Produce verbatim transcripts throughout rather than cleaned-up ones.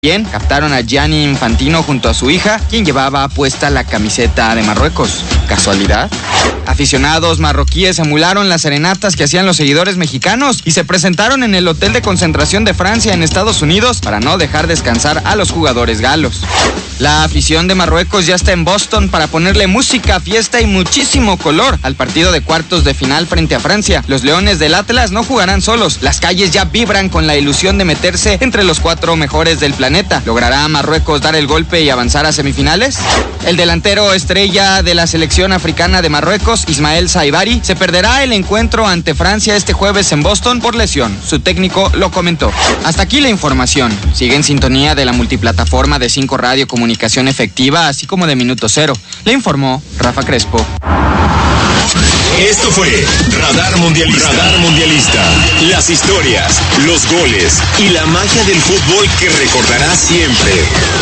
Bien, captaron a Gianni Infantino junto a su hija, quien llevaba puesta la camiseta de Marruecos. ¿Casualidad? Aficionados marroquíes emularon las serenatas que hacían los seguidores mexicanos y se presentaron en el hotel de concentración de Francia en Estados Unidos para no dejar descansar a los jugadores galos. La afición de Marruecos ya está en Boston para ponerle música, fiesta y muchísimo color al partido de cuartos de final frente a Francia. Los Leones del Atlas no jugarán solos. Las calles ya vibran con la ilusión de meterse entre los cuatro mejores del planeta. ¿Logrará Marruecos dar el golpe y avanzar a semifinales? El delantero estrella de la selección africana de Marruecos, Ismael Saibari, se perderá el encuentro ante Francia este jueves en Boston por lesión. Su técnico lo comentó. Hasta aquí la información. Sigue en sintonía de la multiplataforma de cinco Radio Comunicación Efectiva, así como de Minuto Cero. Le informó Rafa Crespo. Esto fue Radar Mundialista. Radar Mundialista. Las historias, los goles y la magia del fútbol que recordarás siempre.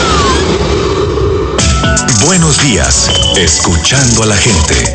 Buenos días, escuchando a la gente.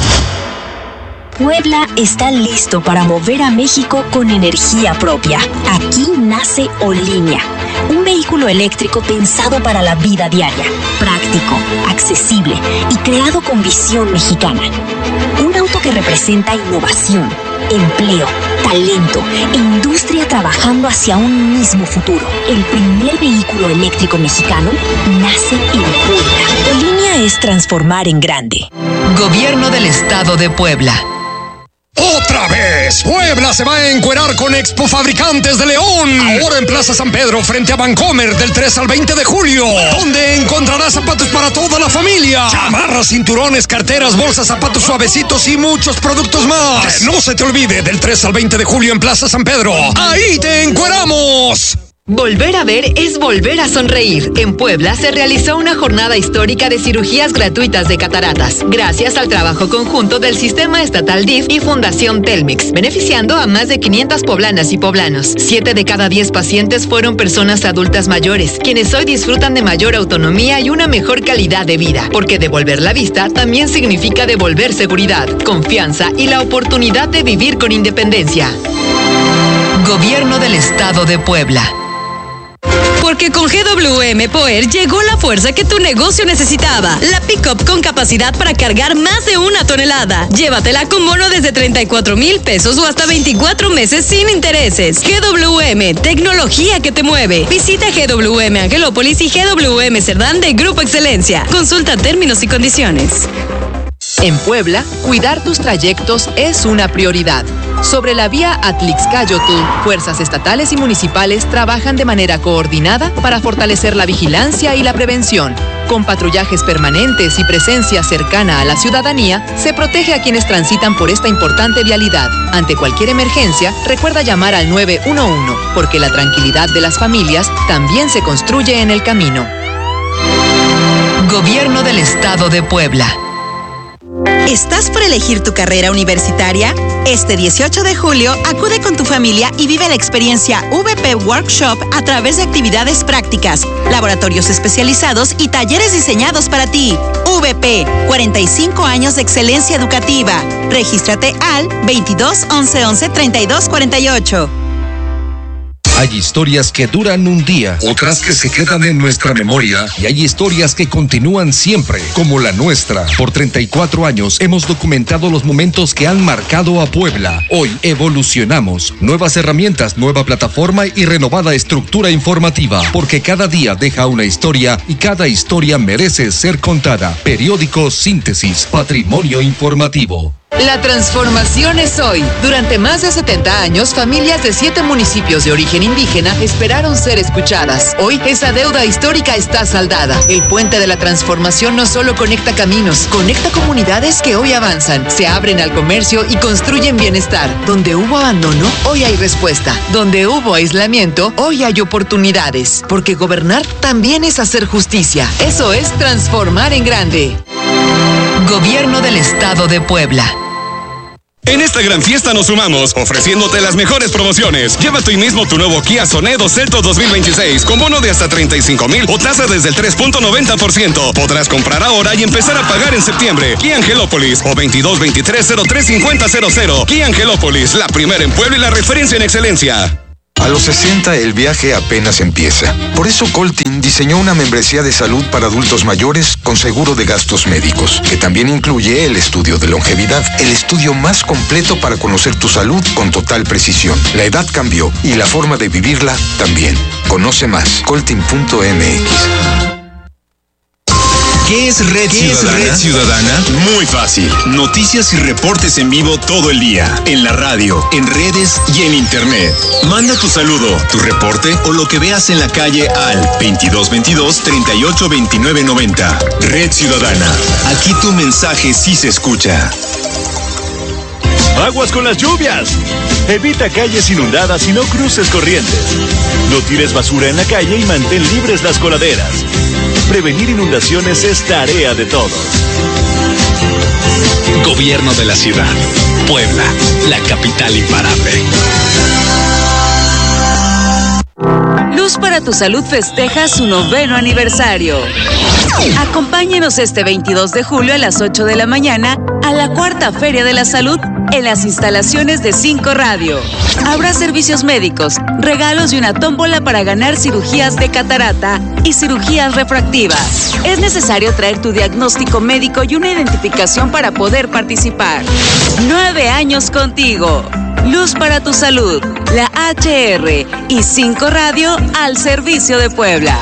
Puebla está listo para mover a México con energía propia. Aquí nace Olinia, un vehículo eléctrico pensado para la vida diaria, práctico, accesible y creado con visión mexicana. Un auto que representa innovación, empleo, talento e industria trabajando hacia un mismo futuro. El primer vehículo eléctrico mexicano nace en Puebla. Olinia es transformar en grande. Gobierno del Estado de Puebla. ¡Otra vez! Puebla se va a encuerar con Expo Fabricantes de León. Ahora en Plaza San Pedro, frente a Vancomer, del tres al veinte de julio. Donde encontrarás zapatos para toda la familia. Chamarras, cinturones, carteras, bolsas, zapatos suavecitos y muchos productos más. Que no se te olvide, del tres al veinte de julio en Plaza San Pedro. ¡Ahí te encueramos! Volver a ver es volver a sonreír. En Puebla se realizó una jornada histórica de cirugías gratuitas de cataratas, gracias al trabajo conjunto del Sistema Estatal D I F y Fundación Telmex, beneficiando a más de quinientas poblanas y poblanos. Siete de cada diez pacientes fueron personas adultas mayores, quienes hoy disfrutan de mayor autonomía y una mejor calidad de vida, porque devolver la vista también significa devolver seguridad, confianza y la oportunidad de vivir con independencia. Gobierno del Estado de Puebla. Porque con G W M Power llegó la fuerza que tu negocio necesitaba. La pick-up con capacidad para cargar más de una tonelada. Llévatela con bono desde treinta y cuatro mil pesos o hasta veinticuatro meses sin intereses. G W M, tecnología que te mueve. Visita G W M Angelópolis y G W M Cerdán de Grupo Excelencia. Consulta términos y condiciones. En Puebla, cuidar tus trayectos es una prioridad. Sobre la vía Atlixcáyotl, fuerzas estatales y municipales trabajan de manera coordinada para fortalecer la vigilancia y la prevención. Con patrullajes permanentes y presencia cercana a la ciudadanía, se protege a quienes transitan por esta importante vialidad. Ante cualquier emergencia, recuerda llamar al nueve uno uno, porque la tranquilidad de las familias también se construye en el camino. Gobierno del Estado de Puebla. ¿Estás por elegir tu carrera universitaria? Este dieciocho de julio, acude con tu familia y vive la experiencia V P Workshop a través de actividades prácticas, laboratorios especializados y talleres diseñados para ti. V P, cuarenta y cinco años de excelencia educativa. Regístrate al veintidós once once treinta y dos cuarenta y ocho. Hay historias que duran un día, otras que se quedan en nuestra memoria y hay historias que continúan siempre, como la nuestra. Por treinta y cuatro años hemos documentado los momentos que han marcado a Puebla. Hoy evolucionamos. Nuevas herramientas, nueva plataforma y renovada estructura informativa, porque cada día deja una historia y cada historia merece ser contada. Periódico Síntesis, Patrimonio Informativo. La transformación es hoy. Durante más de setenta años, familias de siete municipios de origen indígena esperaron ser escuchadas. Hoy, esa deuda histórica está saldada. El puente de la transformación no solo conecta caminos, conecta comunidades que hoy avanzan, se abren al comercio y construyen bienestar. Donde hubo abandono, hoy hay respuesta. Donde hubo aislamiento, hoy hay oportunidades. Porque gobernar también es hacer justicia. Eso es transformar en grande. Gobierno del Estado de Puebla. En esta gran fiesta nos sumamos, ofreciéndote las mejores promociones. Llévate hoy mismo tu nuevo Kia Sonedo Celto dos mil veintiséis con bono de hasta treinta y cinco mil o tasa desde el tres punto noventa por ciento. Podrás comprar ahora y empezar a pagar en septiembre. Kia Angelópolis o veintidós veintitrés cero tres cincuenta cero cero. Kia Angelópolis, la primera en Puebla y la referencia en excelencia. A los sesenta el viaje apenas empieza. Por eso Coltin diseñó una membresía de salud para adultos mayores con seguro de gastos médicos, que también incluye el estudio de longevidad, el estudio más completo para conocer tu salud con total precisión. La edad cambió y la forma de vivirla también. Conoce más, coltin punto m x. ¿Qué es Red ¿Qué Ciudadana? es Red Ciudadana? Muy fácil. Noticias y reportes en vivo todo el día. En la radio, en redes y en internet. Manda tu saludo, tu reporte o lo que veas en la calle al veintidós veintidós treinta y ocho veintinueve noventa. Red Ciudadana. Aquí tu mensaje sí se escucha. ¡Aguas con las lluvias! Evita calles inundadas y no cruces corrientes. No tires basura en la calle y mantén libres las coladeras. Prevenir inundaciones es tarea de todos. Gobierno de la ciudad. Puebla, la capital imparable. Luz para tu Salud festeja su noveno aniversario. Acompáñenos este veintidós de julio a las ocho de la mañana a la cuarta Feria de la Salud en las instalaciones de Cinco Radio. Habrá servicios médicos, regalos y una tómbola para ganar cirugías de catarata y cirugías refractivas. Es necesario traer tu diagnóstico médico y una identificación para poder participar. Nueve años contigo. Luz para tu Salud, la H R y Cinco Radio al servicio de Puebla.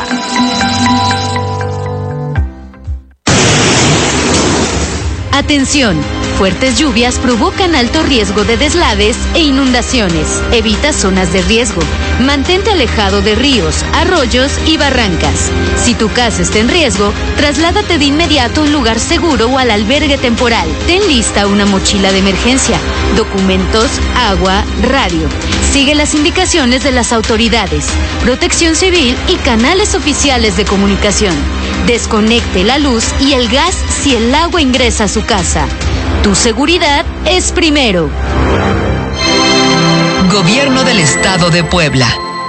Atención, fuertes lluvias provocan alto riesgo de deslaves e inundaciones. Evita zonas de riesgo. Mantente alejado de ríos, arroyos y barrancas. Si tu casa está en riesgo, trasládate de inmediato a un lugar seguro o al albergue temporal. Ten lista una mochila de emergencia, documentos, agua, radio. Sigue las indicaciones de las autoridades, Protección Civil y canales oficiales de comunicación. Desconecte la luz y el gas si el agua ingresa a su casa. Tu seguridad es primero. Gobierno del Estado de Puebla.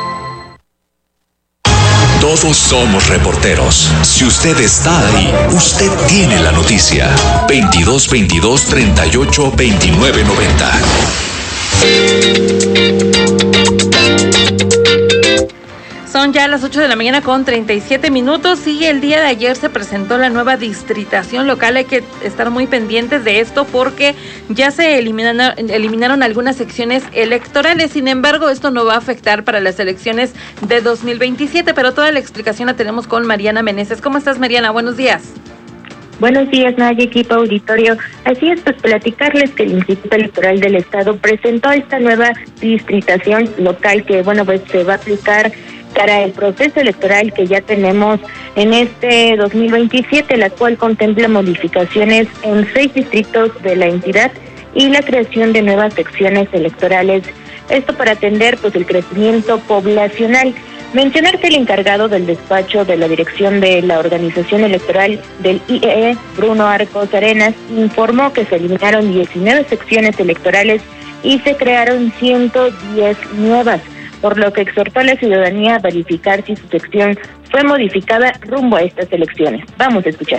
Todos somos reporteros. Si usted está ahí, usted tiene la noticia. veintidós veintidós treinta y ocho veintinueve noventa. Son ya las ocho de la mañana con treinta y siete minutos y el día de ayer se presentó la nueva distritación local. Hay que estar muy pendientes de esto porque ya se eliminaron, eliminaron algunas secciones electorales. Sin embargo, esto no va a afectar para las elecciones de dos mil veintisiete, pero toda la explicación la tenemos con Mariana Meneses. ¿Cómo estás, Mariana? Buenos días. Buenos días, Naya, equipo auditorio. Así es, pues platicarles que el Instituto Electoral del Estado presentó esta nueva distritación local que, bueno, pues se va a aplicar para el proceso electoral que ya tenemos en este dos mil veintisiete, la cual contempla modificaciones en seis distritos de la entidad y la creación de nuevas secciones electorales. Esto para atender pues el crecimiento poblacional. Mencionar que el encargado del despacho de la dirección de la organización electoral del I E E, Bruno Arcos Arenas, informó que se eliminaron diecinueve secciones electorales y se crearon ciento diez nuevas, por lo que exhortó a la ciudadanía a verificar si su sección fue modificada rumbo a estas elecciones. Vamos a escuchar.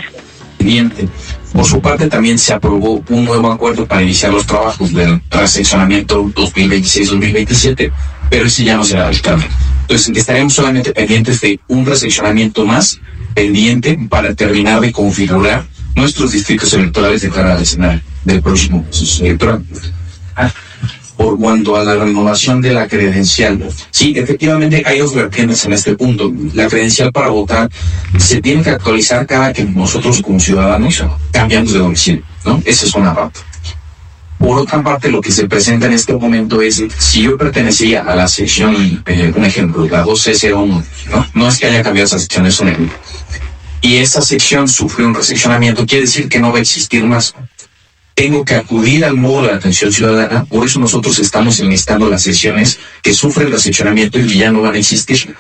Por su parte, también se aprobó un nuevo acuerdo para iniciar los trabajos del reseccionamiento dos mil veintiséis dos mil veintisiete, pero ese ya no será aplicable. Entonces, estaremos solamente pendientes de un reseccionamiento más pendiente para terminar de configurar nuestros distritos electorales de cara al escenario del próximo proceso electoral. Ah. Por cuanto a la renovación de la credencial, sí, efectivamente hay dos vertientes en este punto. La credencial para votar se tiene que actualizar cada que nosotros como ciudadanos cambiamos de domicilio, ¿no? Esa es una parte. Por otra parte, lo que se presenta en este momento es, si yo pertenecía a la sección, eh, un ejemplo, la dos C cero uno, ¿no? No es que haya cambiado esa sección, es un ejemplo. Y esa sección sufrió un reseccionamiento, quiere decir que no va a existir más. Tengo que acudir al módulo de atención ciudadana, por eso nosotros estamos enlistando las secciones que sufren reseccionamiento y que ya no van a existir.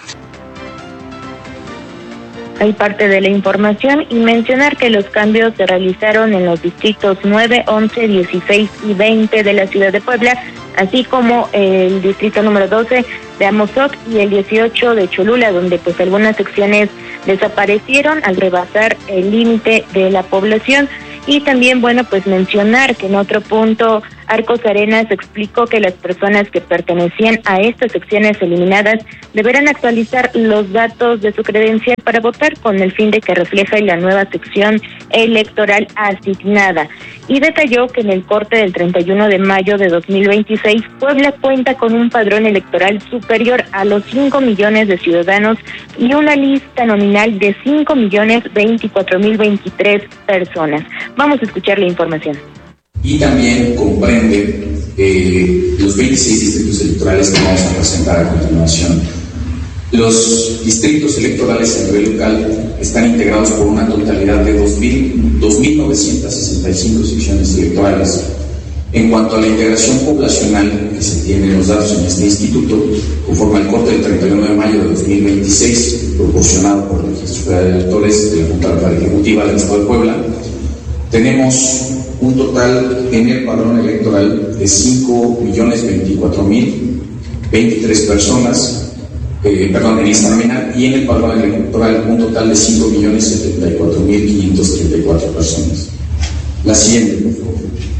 Hay parte de la información y mencionar que los cambios se realizaron en los distritos nueve, once, dieciséis y veinte de la ciudad de Puebla, así como el distrito número doce de Amozoc y el dieciocho de Cholula, donde pues algunas secciones desaparecieron al rebasar el límite de la población. Y también, bueno, pues mencionar que en otro punto Arcos Arenas explicó que las personas que pertenecían a estas secciones eliminadas deberán actualizar los datos de su credencial para votar con el fin de que refleje la nueva sección electoral asignada. Y detalló que en el corte del treinta y uno de mayo de dos mil veintiséis, Puebla cuenta con un padrón electoral superior a los cinco millones de ciudadanos y una lista nominal de cinco millones veinticuatro mil veintitrés personas. Vamos a escuchar la información. Y también comprende eh, los veintiséis distritos electorales que vamos a presentar a continuación. Los distritos electorales a nivel local están integrados por una totalidad de dos mil novecientas sesenta y cinco secciones electorales. En cuanto a la integración poblacional que se tiene en los datos en este instituto, conforme al corte del treinta y uno de mayo de dos mil veintiséis, proporcionado por el Registro Federal de Electores de la Junta Local Ejecutiva del Estado de Puebla, tenemos un total en el padrón electoral de cinco millones veinticuatro mil veintitrés personas, eh, perdón, en lista nominal, y en el padrón electoral un total de cinco millones setenta y cuatro mil quinientas treinta y cuatro personas. La siguiente, por favor.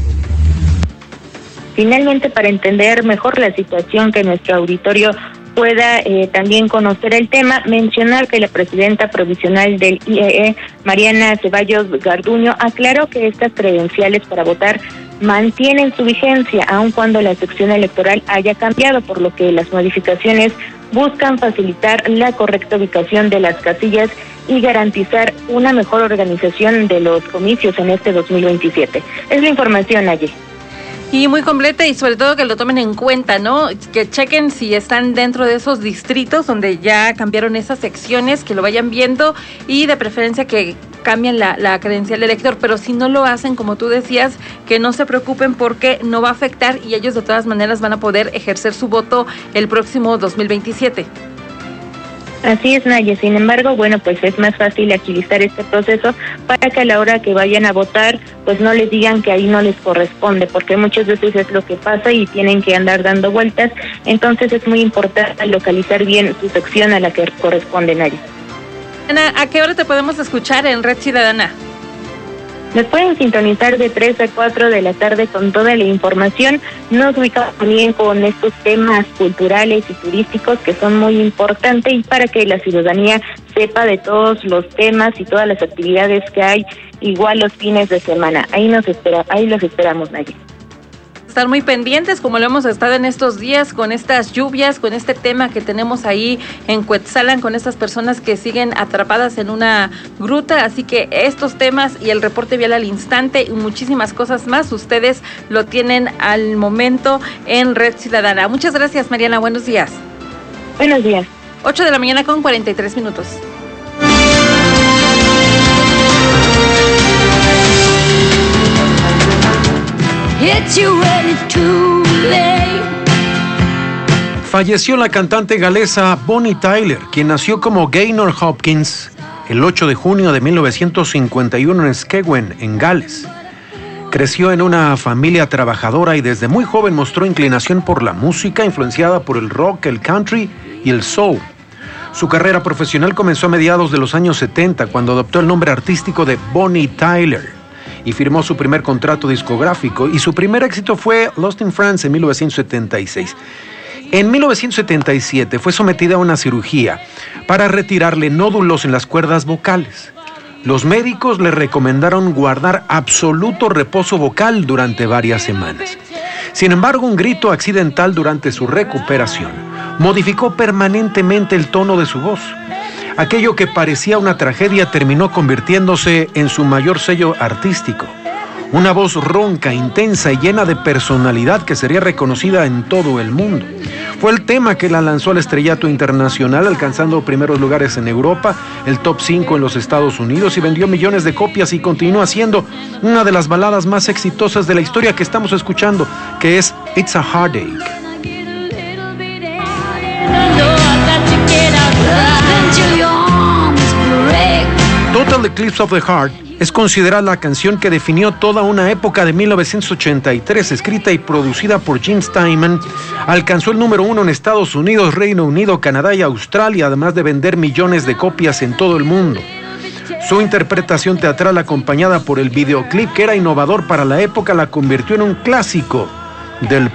Finalmente, para entender mejor la situación, que nuestro auditorio pueda eh, también conocer el tema, mencionar que la presidenta provisional del I E E, Mariana Ceballos Garduño, aclaró que estas credenciales para votar mantienen su vigencia, aun cuando la sección electoral haya cambiado, por lo que las modificaciones buscan facilitar la correcta ubicación de las casillas y garantizar una mejor organización de los comicios en este dos mil veintisiete. Es la información allí. Y muy completa, y sobre todo que lo tomen en cuenta, ¿no? Que chequen si están dentro de esos distritos donde ya cambiaron esas secciones, que lo vayan viendo, y de preferencia que cambien la, la credencial del elector, pero si no lo hacen, como tú decías, que no se preocupen porque no va a afectar y ellos de todas maneras van a poder ejercer su voto el próximo dos mil veintisiete. Así es, Naya. Sin embargo, bueno, pues es más fácil agilizar este proceso para que a la hora que vayan a votar, pues no les digan que ahí no les corresponde, porque muchas veces es lo que pasa y tienen que andar dando vueltas. Entonces es muy importante localizar bien su sección a la que corresponde, Naya. Ana, ¿a qué hora te podemos escuchar en Red Ciudadana? Nos pueden sintonizar de tres a cuatro de la tarde con toda la información. Nos ubicamos también con estos temas culturales y turísticos que son muy importantes, y para que la ciudadanía sepa de todos los temas y todas las actividades que hay, igual los fines de semana. Ahí nos espera, ahí los esperamos, Naya. Estar muy pendientes, como lo hemos estado en estos días, con estas lluvias, con este tema que tenemos ahí en Cuetzalan, con estas personas que siguen atrapadas en una gruta. Así que estos temas y el reporte vial al instante y muchísimas cosas más, ustedes lo tienen al momento en Red Ciudadana. Muchas gracias, Mariana. Buenos días. Buenos días. ocho de la mañana con cuarenta y tres minutos. Falleció la cantante galesa Bonnie Tyler, quien nació como Gaynor Hopkins el ocho de junio de mil novecientos cincuenta y uno en Skewen, en Gales. Creció en una familia trabajadora y desde muy joven mostró inclinación por la música, influenciada por el rock, el country y el soul. Su carrera profesional comenzó a mediados de los años setenta, cuando adoptó el nombre artístico de Bonnie Tyler y firmó su primer contrato discográfico, y su primer éxito fue Lost in France en mil novecientos setenta y seis. En mil novecientos setenta y siete fue sometida a una cirugía para retirarle nódulos en las cuerdas vocales. Los médicos le recomendaron guardar absoluto reposo vocal durante varias semanas. Sin embargo, un grito accidental durante su recuperación modificó permanentemente el tono de su voz. Aquello que parecía una tragedia terminó convirtiéndose en su mayor sello artístico. Una voz ronca, intensa y llena de personalidad que sería reconocida en todo el mundo. Fue el tema que la lanzó al estrellato internacional, alcanzando primeros lugares en Europa, el top cinco en los Estados Unidos, y vendió millones de copias, y continúa siendo una de las baladas más exitosas de la historia que estamos escuchando, que es It's a Heartache. Total Eclipse of the Heart es considerada la canción que definió toda una época de mil novecientos ochenta y tres, escrita y producida por Jim Steinman. Alcanzó el número uno en Estados Unidos, Reino Unido, Canadá y Australia, además de vender millones de copias en todo el mundo. Su interpretación teatral acompañada por el videoclip, que era innovador para la época, la convirtió en un clásico del